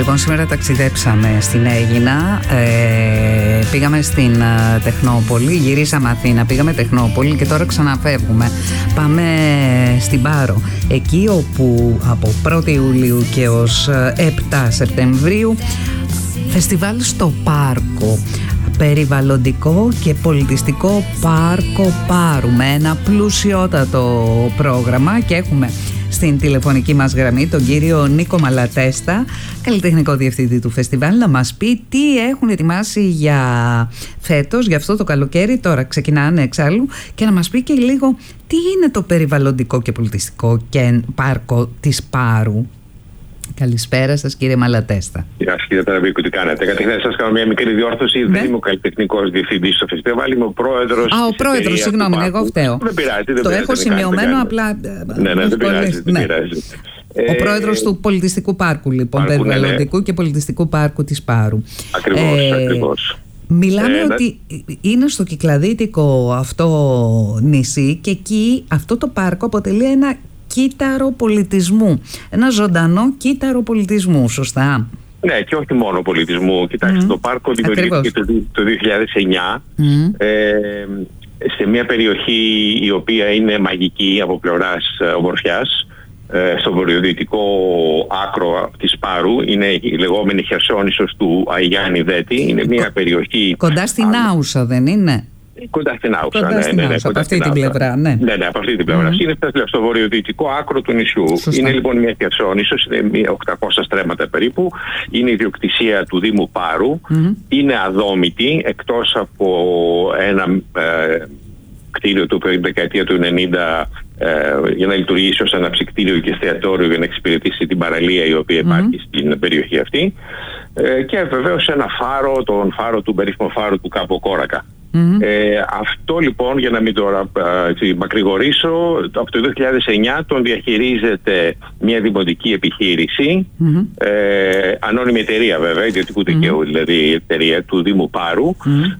Λοιπόν, σήμερα ταξιδέψαμε στην Αίγινα, πήγαμε στην Τεχνόπολη, γυρίσαμε Αθήνα, πήγαμε Τεχνόπολη και τώρα ξαναφεύγουμε. Πάμε στην Πάρο, εκεί όπου από 1η Ιουλίου και ως 7 Σεπτεμβρίου φεστιβάλ στο Πάρκο. Περιβαλλοντικό και πολιτιστικό πάρκο Πάρου, με ένα πλουσιότατο πρόγραμμα, και έχουμε στην τηλεφωνική μας γραμμή τον κύριο Νίκο Μαλατέστα, καλλιτεχνικό διευθυντή του φεστιβάλ, να μας πει τι έχουν ετοιμάσει για φέτος, για αυτό το καλοκαίρι. Τώρα ξεκινάνε εξάλλου, και να μας πει και λίγο τι είναι το περιβαλλοντικό και πολιτιστικό και πάρκο της Πάρου. Καλησπέρα σας, κύριε Μαλατέστα. Γεια σας, κύριε Ταραβίκου, τι κάνετε? Καταρχήν, σας κάνω μια μικρή διόρθωση. Δεν είμαι ο καλλιτεχνικός διευθυντής στο φεστιβάλ, είμαι ο πρόεδρος. Ο πρόεδρος, συγγνώμη, εγώ φταίω. Δεν πειράζει. Το έχω σημειωμένο, απλά. Ναι, δεν πειράζει. Ο πρόεδρος του Πολιτιστικού Πάρκου, λοιπόν, περιβαλλοντικού και πολιτιστικού πάρκου της Πάρου. Ακριβώς. Μιλάμε ότι είναι στο κυκλαδίτικο αυτό νησί, και εκεί αυτό το πάρκο αποτελεί ένα κύτταρο πολιτισμού. Ένα ζωντανό κύτταρο πολιτισμού, σωστά? Ναι, και όχι μόνο πολιτισμού. Κοιτάξτε, το πάρκο δημιουργήθηκε το 2009 σε μια περιοχή η οποία είναι μαγική από πλευράς ομορφιάς. Στο βορειοδυτικό άκρο της Πάρου είναι η λεγόμενη Χερσόνησος του Αϊγιάννη Δέτη. Είναι μια περιοχή... Κοντά στην Άουσα, δεν είναι? Κοντά στην Άουσα, από αυτή την πλευρά, ναι. Ναι, από αυτή την πλευρά. Είναι στο βορειοδυτικό άκρο του νησιού. Σωστά. Είναι λοιπόν μια Χερσόνησος, είναι 800 στρέμματα περίπου. Είναι ιδιοκτησία του Δήμου Πάρου. Είναι αδόμητη, εκτός από ένα κτίριο του περίπου δεκαετία του 90 για να λειτουργήσει ως αναψυκτήριο και εστιατόριο για να εξυπηρετήσει την παραλία η οποία υπάρχει στην περιοχή αυτή. Και βεβαίως ένα φάρο, τον φάρο του περίφημο φάρο του Κάπο Κόρακα. Αυτό λοιπόν, για να μην τώρα μακρηγορήσω, από το 2009 τον διαχειρίζεται μια δημοτική επιχείρηση, ανώνυμη εταιρεία βέβαια, ιδιωτικού δικαίου δηλαδή, εταιρεία του Δήμου Πάρου,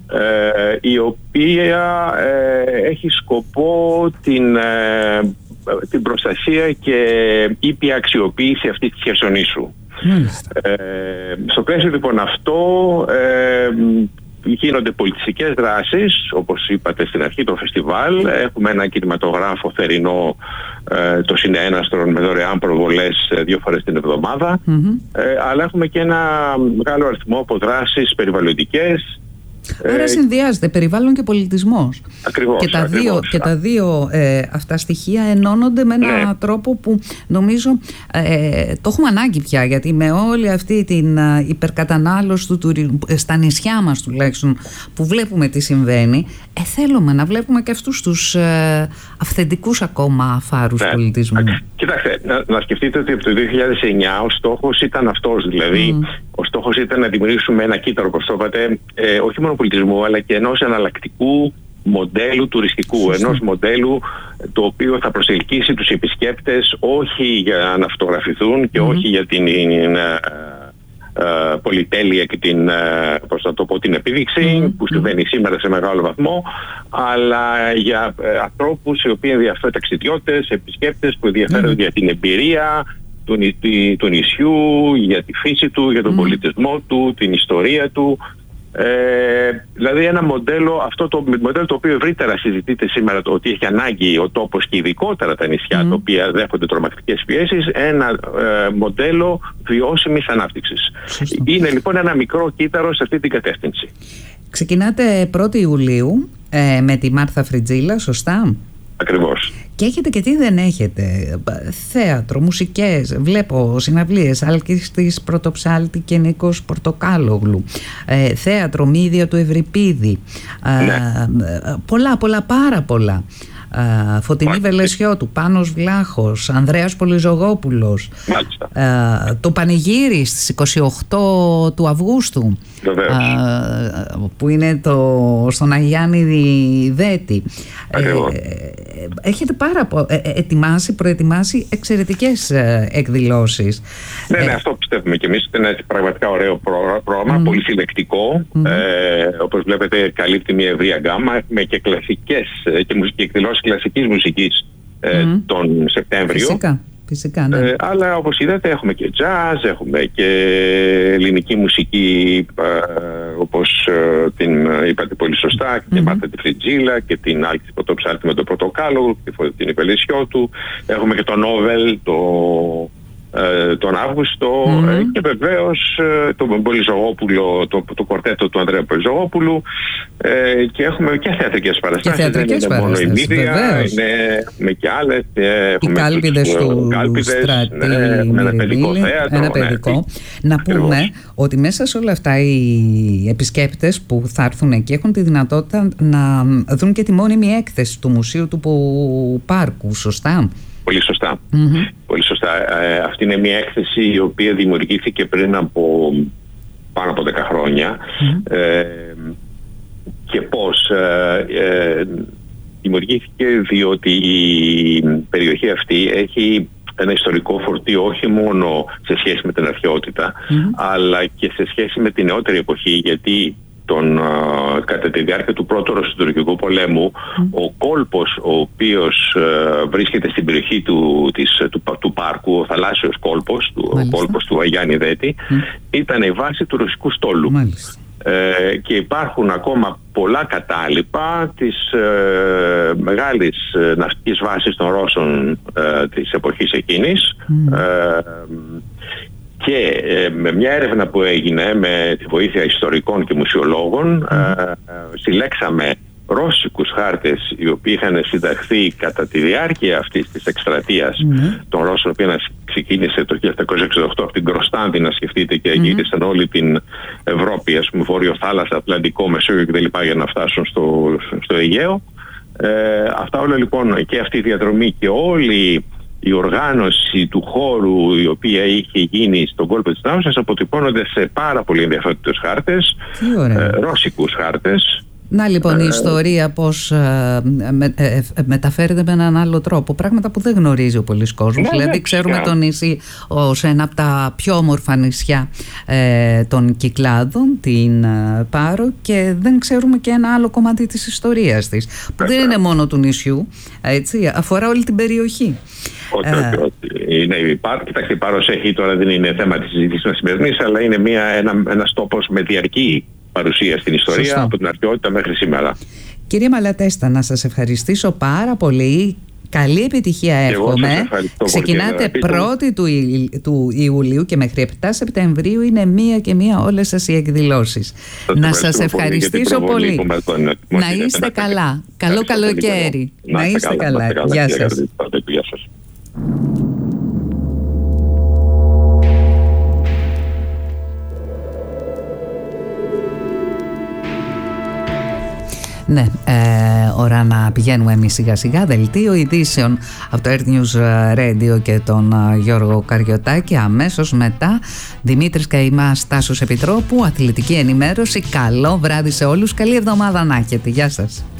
η οποία έχει σκοπό την προστασία και ήπια αξιοποίηση αυτής της Χερσονήσου. Στο πλαίσιο λοιπόν αυτό γίνονται πολιτιστικές δράσεις, όπως είπατε στην αρχή, το φεστιβάλ. Έχουμε ένα κινηματογράφο θερινό, το Συνέναστρον, με δωρεάν προβολές 2 φορές την εβδομάδα. Αλλά έχουμε και ένα μεγάλο αριθμό από δράσεις περιβαλλοντικές. Άρα συνδυάζεται περιβάλλον και πολιτισμός. Ακριβώς. Και τα δύο αυτά στοιχεία ενώνονται με έναν τρόπο που νομίζω το έχουμε ανάγκη πια, γιατί με όλη αυτή την υπερκατανάλωση στα νησιά μας τουλάχιστον, που βλέπουμε τι συμβαίνει, θέλουμε να βλέπουμε και αυτούς τους αυθεντικούς ακόμα φάρους πολιτισμού. Κοιτάξτε, να σκεφτείτε ότι από το 2009 ο στόχος ήταν αυτός, δηλαδή ο στόχος ήταν να δημιουργήσουμε ένα κύτταρο, όπως το είπατε, όχι μόνο πολιτισμού, αλλά και ενός εναλλακτικού μοντέλου τουριστικού, ενός μοντέλου το οποίο θα προσελκύσει τους επισκέπτες όχι για να φωτογραφηθούν και όχι για την πολυτέλεια και την επίδειξη που συμβαίνει σήμερα σε μεγάλο βαθμό, αλλά για ανθρώπους οι οποίοι ενδιαφέρονται, ταξιδιώτες, επισκέπτες που ενδιαφέρονται για την εμπειρία του νησιού, για τη φύση του, για τον πολιτισμό του, την ιστορία του. Δηλαδή ένα μοντέλο, αυτό το μοντέλο το οποίο ευρύτερα συζητείται σήμερα, το ότι έχει ανάγκη ο τόπος και ειδικότερα τα νησιά τα οποία δέχονται τρομακτικές πιέσεις, ένα μοντέλο βιώσιμης ανάπτυξης. Είναι λοιπόν ένα μικρό κύτταρο σε αυτή την κατεύθυνση. Ξεκινάτε 1η Ιουλίου με τη Μάρθα Φριτζίλα, σωστά? Ακριβώς. Και έχετε και τι δεν έχετε? Θέατρο, μουσικές, βλέπω συναυλίες, Άλκης Πρωτοψάλτη και Νίκος Πορτοκάλογλου, θέατρο Μύδια του Ευρυπίδη, πολλά, πάρα πολλά. Φωτεινή Βελεσιώτου, Πάνος Βλάχος, Ανδρέας Πολυζογόπουλος, το πανηγύρι στις 28 του Αυγούστου, που είναι στον Αϊγιάννη Δέτη. Έχετε προετοιμάσει εξαιρετικές εκδηλώσεις. Ναι, αυτό πιστεύουμε κι εμείς. Είναι ένα πραγματικά ωραίο πρόγραμμα, πολύ συλλεκτικό. Όπως βλέπετε, καλύπτει μια ευρεία γκάμα. Έχουμε και κλασικές και εκδηλώσεις κλασικής μουσικής τον Σεπτέμβριο. Φυσικά, ναι. Αλλά όπως είδατε έχουμε και jazz, έχουμε και ελληνική μουσική, όπως την είπατε πολύ σωστά, και την Μάρτα τη Φριτζίλα και την Άλκη Πρωτοψάλτη με το Πορτοκάλο, την Υπελισιώτου. Έχουμε και το Νόβελ, τον Αύγουστο, και βεβαίως τον Πολυζωγόπουλο, το κορτέτο του Ανδρέα Πολυζωγόπουλου, και έχουμε και θεατρικές παραστάσεις. Δεν είναι μόνο η Μύδια, έχουμε και άλλες. Οι Κάλπιδες του Στρατή, ένα παιδικό θέατρο. Ένα παιδικό. Να πούμε ότι μέσα σε όλα αυτά οι επισκέπτες που θα έρθουν εκεί έχουν τη δυνατότητα να δουν και τη μόνιμη έκθεση του Μουσείου του Πάρκου, σωστά? Πολύ σωστά. Πολύ σωστά. Αυτή είναι μια έκθεση η οποία δημιουργήθηκε πριν από πάνω από 10 χρόνια. Και πώς δημιουργήθηκε? Διότι η περιοχή αυτή έχει ένα ιστορικό φορτίο όχι μόνο σε σχέση με την αρχαιότητα, αλλά και σε σχέση με την νεότερη εποχή, γιατί κατά τη διάρκεια του πρώτου Ρωσοτουρκικού πολέμου ο κόλπος ο οποίος βρίσκεται στην περιοχή του πάρκου, ο θαλάσσιος κόλπος, ο κόλπος του Αγιάννη Δέτη, ήταν η βάση του ρωσικού στόλου. Και υπάρχουν ακόμα πολλά κατάλοιπα της μεγάλης ναυτικής βάσης των Ρώσων της εποχής εκείνης. Και με μια έρευνα που έγινε με τη βοήθεια ιστορικών και μουσιολόγων, συλλέξαμε ρώσικους χάρτες οι οποίοι είχαν συνταχθεί κατά τη διάρκεια αυτής της εκστρατείας των Ρώσων, που ξεκίνησε το 1768 από την Κροστάνδη, να σκεφτείτε, και γύρισαν όλη την Ευρώπη, ας πούμε, Βόρειο Θάλασσα, Ατλαντικό, Μεσόγειο κτλ. Για να φτάσουν στο Αιγαίο. Αυτά όλα λοιπόν, και αυτή η διαδρομή και όλη η οργάνωση του χώρου η οποία είχε γίνει στον κόλπο της Νάουσας αποτυπώνονται σε πάρα πολύ ενδιαφέροντες χάρτες, ρώσικους χάρτες. Να λοιπόν η ιστορία πώς μεταφέρεται με έναν άλλο τρόπο, πράγματα που δεν γνωρίζει ο πολλής κόσμος. Δηλαδή ξέρουμε το νησί ως ένα από τα πιο όμορφα νησιά των Κυκλάδων, την Πάρο, και δεν ξέρουμε και ένα άλλο κομμάτι της ιστορίας της, που δεν είναι μόνο του νησιού, έτσι, αφορά όλη την περιοχή. Κοιτάξτε, η Πάρος έχει, τώρα δεν είναι θέμα της συζήτησης μας σημερινής, αλλά είναι ένας τόπος με διαρκή παρουσία στην ιστορία. Σωστό. Από την αρχαιότητα μέχρι σήμερα. Κύριε Μαλατέστα, να σας ευχαριστήσω πάρα πολύ. Καλή επιτυχία εύχομαι. Ξεκινάτε 1η του Ιουλίου και μέχρι 7 Σεπτεμβρίου είναι μία και μία όλες σας οι εκδηλώσεις. Να σας ευχαριστήσω πολύ. Να είστε καλά. Καλό καλοκαίρι. Να είστε καλά. Γεια σας. Ναι, ώρα να πηγαίνουμε εμείς σιγά σιγά. Δελτίο ειδήσεων από το Earth News Radio και τον Γιώργο Καριωτάκη. Αμέσως μετά Δημήτρης Καημάς, Τάσος Επιτρόπου, αθλητική ενημέρωση. Καλό βράδυ σε όλους, καλή εβδομάδα να έχετε. Γεια σας.